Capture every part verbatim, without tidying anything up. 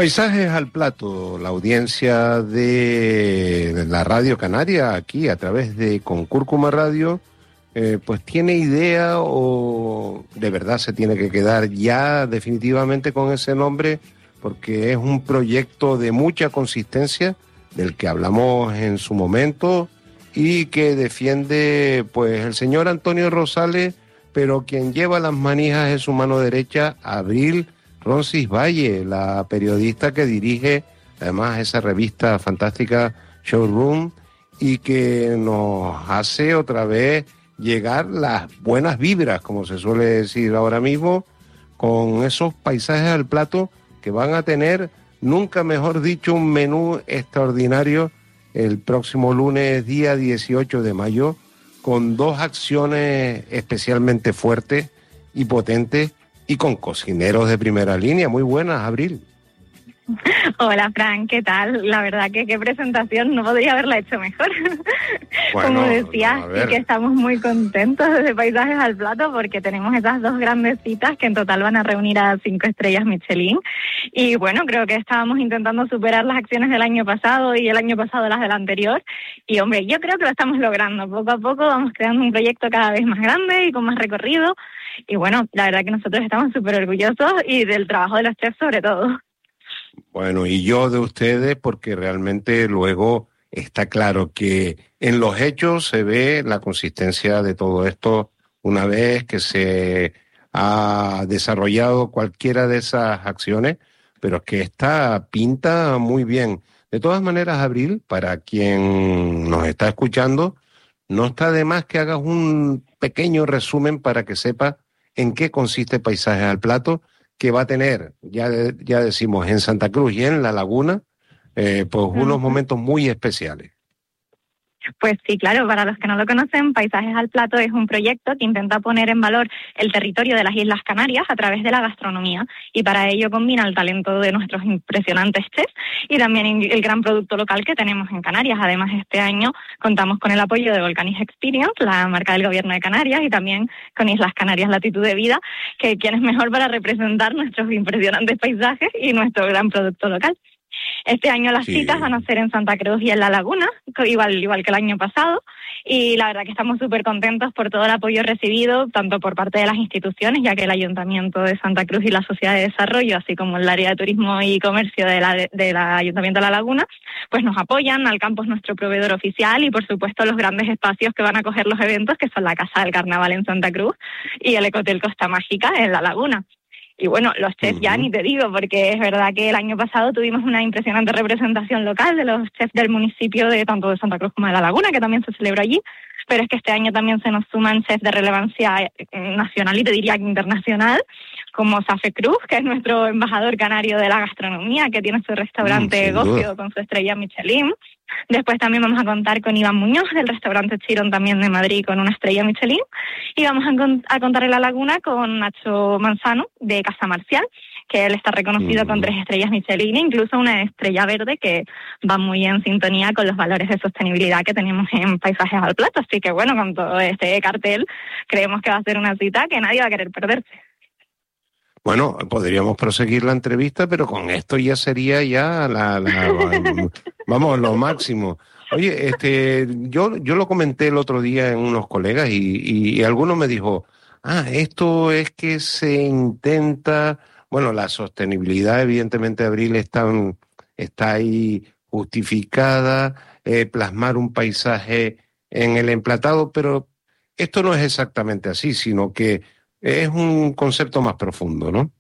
Paisajes al plato, la audiencia de la Radio Canaria, aquí a través de Concúrcuma Radio, eh, pues tiene idea o de verdad se tiene que quedar ya definitivamente con ese nombre, porque es un proyecto de mucha consistencia, del que hablamos en su momento, y que defiende pues el señor Antonio Rosales, pero quien lleva las manijas es su mano derecha, Abril Roncis-Valle, la periodista que dirige además esa revista fantástica Showroom y que nos hace otra vez llegar las buenas vibras, como se suele decir ahora mismo, con esos paisajes al plato que van a tener, nunca mejor dicho, un menú extraordinario el próximo lunes, día dieciocho de mayo, con dos acciones especialmente fuertes y potentes, y con cocineros de primera línea. Muy buenas, Abril. Hola, Fran, ¿qué tal? La verdad que qué presentación, no podría haberla hecho mejor. Bueno, como decías, sí que estamos muy contentos de Paisajes al Plato porque tenemos esas dos grandes citas que en total van a reunir a cinco estrellas Michelin. Y bueno, creo que estábamos intentando superar las acciones del año pasado y el año pasado las del anterior. Y hombre, yo creo que lo estamos logrando. Poco a poco vamos creando un proyecto cada vez más grande y con más recorrido. Y bueno, la verdad que nosotros estamos súper orgullosos y del trabajo de los chefs sobre todo. Bueno, y yo de ustedes, porque realmente luego está claro que en los hechos se ve la consistencia de todo esto una vez que se ha desarrollado cualquiera de esas acciones, pero es que esta pinta muy bien. De todas maneras, Abril, para quien nos está escuchando, no está de más que hagas un pequeño resumen para que sepa en qué consiste Paisajes al Plato, que va a tener, ya, ya decimos, en Santa Cruz y en La Laguna, eh, pues unos momentos muy especiales. Pues sí, claro, para los que no lo conocen, Paisajes al Plato es un proyecto que intenta poner en valor el territorio de las Islas Canarias a través de la gastronomía, y para ello combina el talento de nuestros impresionantes chefs y también el gran producto local que tenemos en Canarias. Además, este año contamos con el apoyo de Volcanic Experience, la marca del Gobierno de Canarias, y también con Islas Canarias Latitud de Vida, que quién es mejor para representar nuestros impresionantes paisajes y nuestro gran producto local. Este año las sí. citas van a ser en Santa Cruz y en La Laguna, igual, igual que el año pasado, y la verdad que estamos súper contentos por todo el apoyo recibido, tanto por parte de las instituciones, ya que el Ayuntamiento de Santa Cruz y la Sociedad de Desarrollo, así como el área de Turismo y Comercio de la, de, del Ayuntamiento de La Laguna, pues nos apoyan. Alcampo es nuestro proveedor oficial y, por supuesto, los grandes espacios que van a acoger los eventos, que son la Casa del Carnaval en Santa Cruz y el Ecotel Costa Mágica en La Laguna. Y bueno, los chefs uh-huh. ya ni te digo, porque es verdad que el año pasado tuvimos una impresionante representación local de los chefs del municipio de tanto de Santa Cruz como de La Laguna, que también se celebró allí, pero es que este año también se nos suman chefs de relevancia nacional y te diría que internacional, como Safe Cruz, que es nuestro embajador canario de la gastronomía, que tiene su restaurante mm, Gocio con su estrella Michelin. Después también vamos a contar con Iván Muñoz, del restaurante Chirón también de Madrid, con una estrella Michelin. Y vamos a, con- a contar en La Laguna con Nacho Manzano, de Casa Marcial, que él está reconocido mm. con tres estrellas Michelin, incluso una estrella verde que va muy en sintonía con los valores de sostenibilidad que tenemos en Paisajes al Plato. Así que bueno, con todo este cartel, creemos que va a ser una cita que nadie va a querer perderse. Bueno, podríamos proseguir la entrevista, pero con esto ya sería ya la, la vamos, lo máximo. Oye, este, yo, yo lo comenté el otro día en unos colegas y, y, y alguno me dijo, ah, esto es que se intenta, bueno, la sostenibilidad, evidentemente, Abril, está, está ahí justificada, eh, plasmar un paisaje en el emplatado, pero esto no es exactamente así, sino que es un concepto más profundo, ¿no?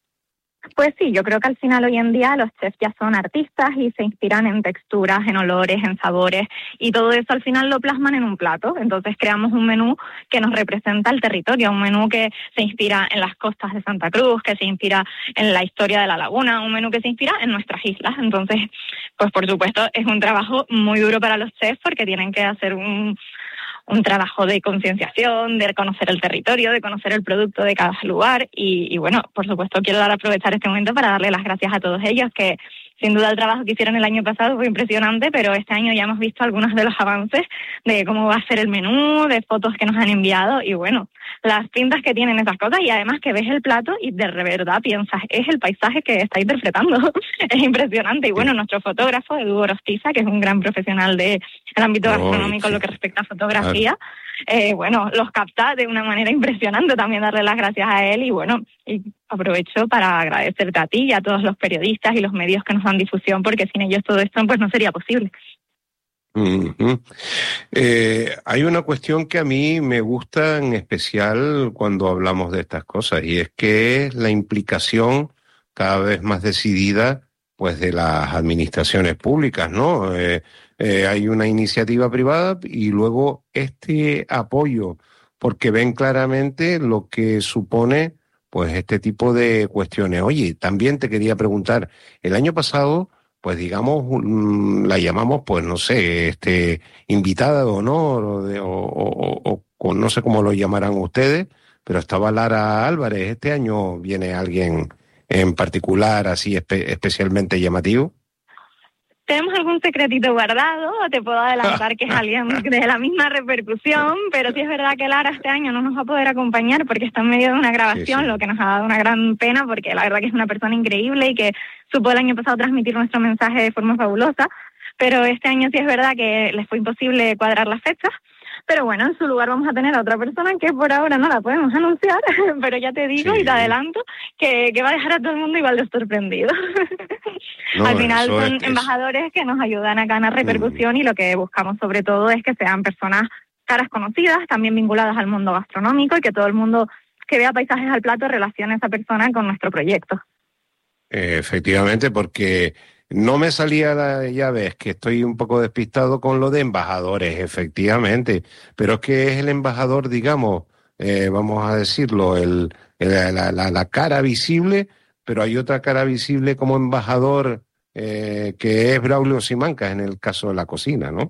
Pues sí, yo creo que al final hoy en día los chefs ya son artistas y se inspiran en texturas, en olores, en sabores, y todo eso al final lo plasman en un plato. Entonces creamos un menú que nos representa el territorio, un menú que se inspira en las costas de Santa Cruz, que se inspira en la historia de La Laguna, un menú que se inspira en nuestras islas. Entonces, pues por supuesto es un trabajo muy duro para los chefs porque tienen que hacer un... un trabajo de concienciación, de conocer el territorio, de conocer el producto de cada lugar y, y bueno, por supuesto quiero dar aprovechar este momento para darle las gracias a todos ellos que, sin duda el trabajo que hicieron el año pasado fue impresionante, pero este año ya hemos visto algunos de los avances de cómo va a ser el menú, de fotos que nos han enviado y bueno, las pintas que tienen esas cosas y además que ves el plato y de verdad piensas, es el paisaje que está interpretando. Es impresionante. Y bueno, nuestro fotógrafo, Edu Gorostiza, que es un gran profesional del ámbito oh, gastronómico en sí. lo que respecta a fotografía, eh, bueno, los capta de una manera impresionante. También darle las gracias a él y bueno, y aprovecho para agradecerte a ti y a todos los periodistas y los medios que nos dan difusión, porque sin ellos todo esto pues no sería posible. Uh-huh. Eh, hay una cuestión que a mí me gusta en especial cuando hablamos de estas cosas y es que es la implicación cada vez más decidida pues de las administraciones públicas, ¿no? Eh, eh, hay una iniciativa privada y luego este apoyo porque ven claramente lo que supone pues este tipo de cuestiones. Oye, también te quería preguntar, el año pasado pues digamos, la llamamos, pues no sé, este invitada de honor o, de, o, o, o, o no sé cómo lo llamarán ustedes, pero estaba Lara Álvarez. Este año viene alguien en particular así espe- especialmente llamativo. Tenemos algún secretito guardado, te puedo adelantar que es alguien de la misma repercusión, pero sí es verdad que Lara este año no nos va a poder acompañar porque está en medio de una grabación, sí, sí. Lo que nos ha dado una gran pena porque la verdad que es una persona increíble y que supo el año pasado transmitir nuestro mensaje de forma fabulosa, pero este año sí es verdad que les fue imposible cuadrar las fechas. Pero bueno, en su lugar vamos a tener a otra persona que por ahora no la podemos anunciar, pero ya te digo sí. y te adelanto que, que va a dejar a todo el mundo igual de sorprendido. No, al final son es, embajadores es... que nos ayudan a ganar repercusión mm. y lo que buscamos sobre todo es que sean personas caras conocidas, también vinculadas al mundo gastronómico y que todo el mundo que vea Paisajes al Plato relacione a esa persona con nuestro proyecto. Efectivamente, porque no me salía, la, ya ves, que estoy un poco despistado con lo de embajadores, efectivamente, pero es que es el embajador, digamos, eh, vamos a decirlo, el, el la, la, la cara visible, pero hay otra cara visible como embajador eh, que es Braulio Simancas en el caso de la cocina, ¿no?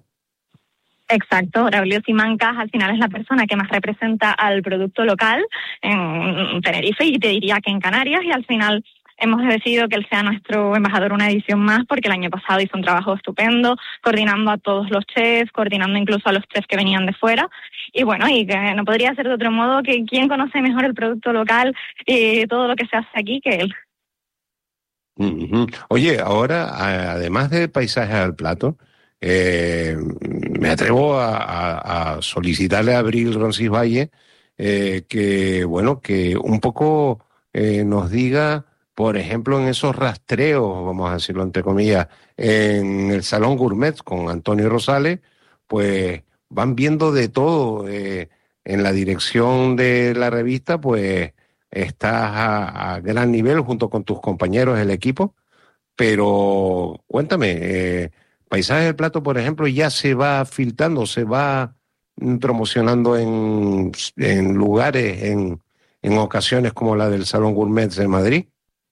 Exacto, Braulio Simancas al final es la persona que más representa al producto local en Tenerife y te diría que en Canarias y al final hemos decidido que él sea nuestro embajador una edición más porque el año pasado hizo un trabajo estupendo, coordinando a todos los chefs, coordinando incluso a los chefs que venían de fuera. Y bueno, y que no podría ser de otro modo que quién conoce mejor el producto local y todo lo que se hace aquí que él. Uh-huh. Oye, ahora, además de Paisajes al Plato, eh, me atrevo a, a, a solicitarle a Abril Roncesvalles eh, que, bueno, que un poco eh, nos diga, por ejemplo, en esos rastreos, vamos a decirlo entre comillas, en el Salón Gourmet con Antonio Rosales, pues van viendo de todo. Eh, en la dirección de la revista, pues estás a, a gran nivel junto con tus compañeros del equipo, pero cuéntame, eh, Paisajes del Plato, por ejemplo, ya se va filtrando, se va promocionando en, en lugares, en, en ocasiones como la del Salón Gourmet de Madrid.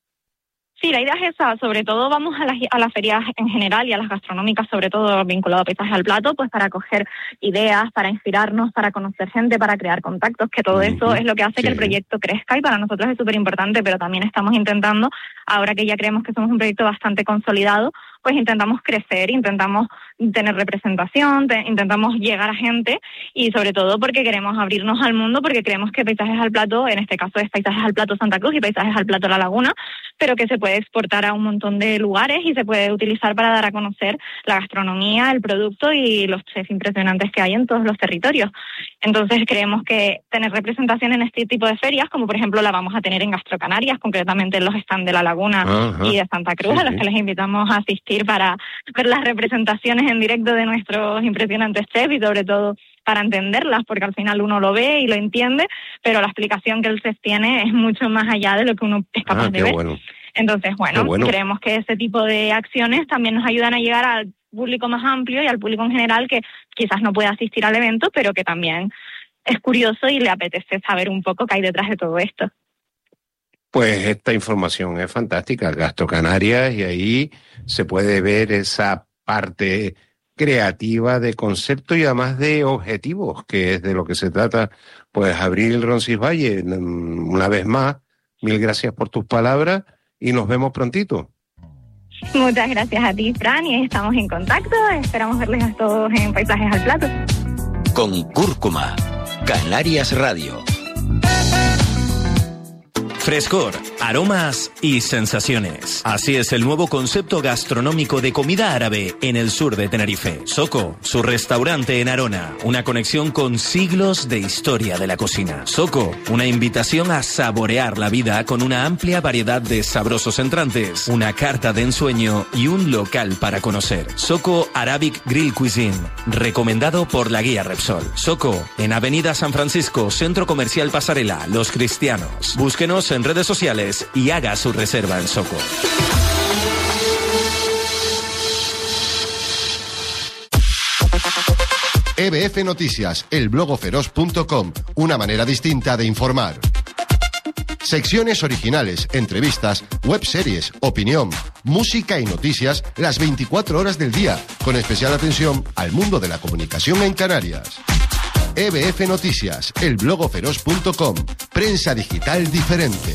Sí, la idea es esa, sobre todo vamos a las, a las ferias en general y a las gastronómicas, sobre todo vinculado a Paisajes al Plato, pues para coger ideas, para inspirarnos, para conocer gente, para crear contactos, que todo uh-huh. eso es lo que hace sí. que el proyecto crezca y para nosotros es súper importante, pero también estamos intentando, ahora que ya creemos que somos un proyecto bastante consolidado, pues intentamos crecer, intentamos tener representación, te, intentamos llegar a gente y sobre todo porque queremos abrirnos al mundo, porque creemos que Paisajes al Plato, en este caso es Paisajes al Plato Santa Cruz y Paisajes al Plato La Laguna, pero que se puede exportar a un montón de lugares y se puede utilizar para dar a conocer la gastronomía, el producto y los chefs impresionantes que hay en todos los territorios. Entonces creemos que tener representación en este tipo de ferias, como por ejemplo la vamos a tener en Gastrocanarias, concretamente en los stands de La Laguna Ajá. y de Santa Cruz, sí, a los sí. que les invitamos a asistir para ver las representaciones en directo de nuestros impresionantes chefs y sobre todo para entenderlas, porque al final uno lo ve y lo entiende, pero la explicación que el chef tiene es mucho más allá de lo que uno es capaz ah, de ver. Bueno. Entonces, bueno, bueno, creemos que ese tipo de acciones también nos ayudan a llegar al público más amplio y al público en general que quizás no pueda asistir al evento, pero que también es curioso y le apetece saber un poco qué hay detrás de todo esto. Pues esta información es fantástica, Gastrocanarias, y ahí se puede ver esa parte creativa de concepto y además de objetivos, que es de lo que se trata. Pues Abril Roncesvalles, una vez más, mil gracias por tus palabras y nos vemos prontito. Muchas gracias a ti, Fran, y estamos en contacto. Esperamos verles a todos en Paisajes al Plato. Con Cúrcuma, Canarias Radio. Frescor, aromas y sensaciones. Así es el nuevo concepto gastronómico de comida árabe en el sur de Tenerife. Soko, su restaurante en Arona, una conexión con siglos de historia de la cocina. Soko, una invitación a saborear la vida con una amplia variedad de sabrosos entrantes, una carta de ensueño y un local para conocer. Soko Arabic Grill Cuisine, recomendado por la guía Repsol. Soko, en Avenida San Francisco, Centro Comercial Pasarela, Los Cristianos. Búsquenos en redes sociales y haga su reserva en Soko. E B F Noticias, el blogoferoz punto com, una manera distinta de informar. Secciones originales, entrevistas, webseries, opinión, música y noticias las veinticuatro horas del día, con especial atención al mundo de la comunicación en Canarias. E B F Noticias, el blogoferoz punto com, prensa digital diferente.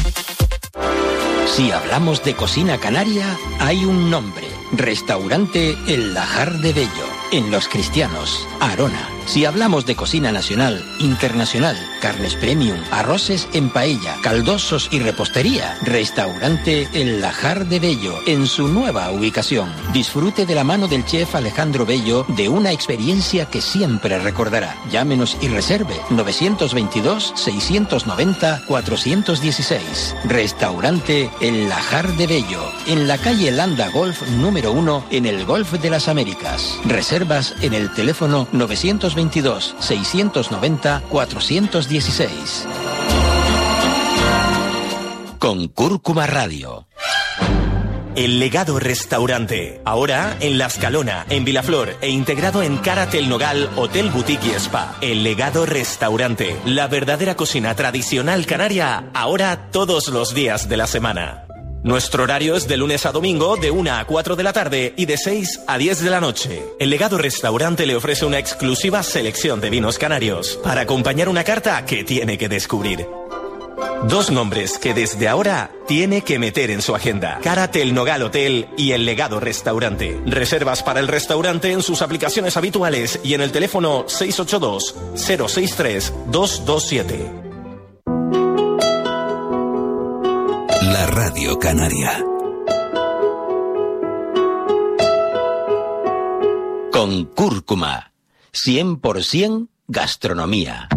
Si hablamos de cocina canaria, hay un nombre. Restaurante El Lajar de Bello, en Los Cristianos, Arona. Si hablamos de cocina nacional, internacional, carnes premium, arroces en paella, caldosos y repostería, Restaurante El Lajar de Bello, en su nueva ubicación. Disfrute de la mano del chef Alejandro Bello de una experiencia que siempre recordará. Llámenos y reserve novecientos veintidós, seiscientos noventa, cuatrocientos dieciséis. Restaurante El Lajar de Bello, en la calle Landa Golf número uno, en el Golf de las Américas. Reservas en el teléfono novecientos veintidós, seiscientos noventa, cuatrocientos dieciséis. Con Cúrcuma Radio. El Legado Restaurante, ahora en La Escalona, en Vilaflor, e integrado en Caratel Nogal, Hotel Boutique y Spa. El Legado Restaurante, la verdadera cocina tradicional canaria, ahora todos los días de la semana. Nuestro horario es de lunes a domingo, de una a cuatro de la tarde y de seis a diez de la noche. El Legado Restaurante le ofrece una exclusiva selección de vinos canarios para acompañar una carta que tiene que descubrir. Dos nombres que desde ahora tiene que meter en su agenda: Caratel Nogal Hotel y El Legado Restaurante. Reservas para el restaurante en sus aplicaciones habituales y en el teléfono seis ocho dos, cero seis tres, dos dos siete. La Radio Canaria. Con Cúrcuma, cien por ciento gastronomía.